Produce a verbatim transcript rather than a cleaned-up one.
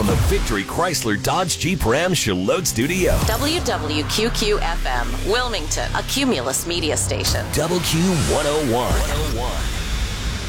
from the Victory Chrysler Dodge Jeep Ram Charlotte Studio. W W Q Q F M, Wilmington, a Cumulus media station. W Q one oh one.